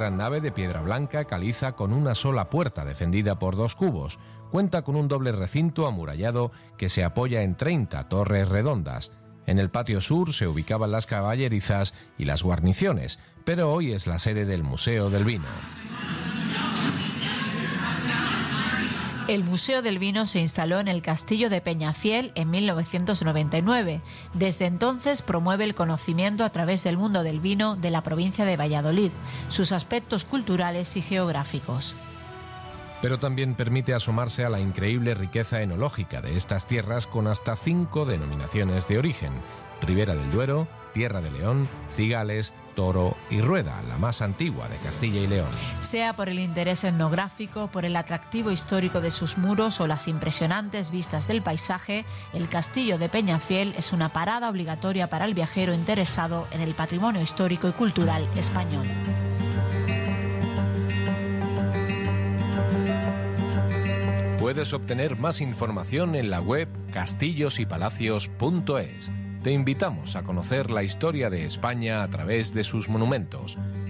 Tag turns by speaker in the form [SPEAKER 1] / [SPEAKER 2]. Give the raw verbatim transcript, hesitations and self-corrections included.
[SPEAKER 1] gran nave de piedra blanca caliza con una sola puerta defendida por dos cubos. Cuenta con un doble recinto amurallado que se apoya en treinta torres redondas. En el patio sur se ubicaban las caballerizas y las guarniciones, pero hoy es la sede del Museo del Vino.
[SPEAKER 2] El Museo del Vino se instaló en el Castillo de Peñafiel en mil novecientos noventa y nueve. Desde entonces promueve el conocimiento a través del mundo del vino de la provincia de Valladolid, sus aspectos culturales y geográficos.
[SPEAKER 1] Pero también permite asomarse a la increíble riqueza enológica de estas tierras con hasta cinco denominaciones de origen: Ribera del Duero, Tierra de León, Cigales, Toro y Rueda, la más antigua de Castilla y León.
[SPEAKER 2] Sea por el interés etnográfico, por el atractivo histórico de sus muros o las impresionantes vistas del paisaje, el Castillo de Peñafiel es una parada obligatoria para el viajero interesado en el patrimonio histórico y cultural español.
[SPEAKER 1] Puedes obtener más información en la web castillos y palacios punto es. Te invitamos a conocer la historia de España a través de sus monumentos.